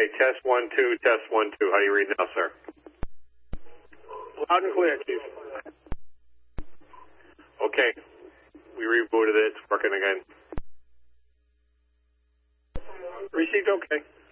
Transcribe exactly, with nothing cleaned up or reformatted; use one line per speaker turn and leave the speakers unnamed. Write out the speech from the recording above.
Okay, test one, two, test one, two. How do you read now, sir?
Loud and clear, Chief.
Okay, we rebooted it. It's working again.
Received okay.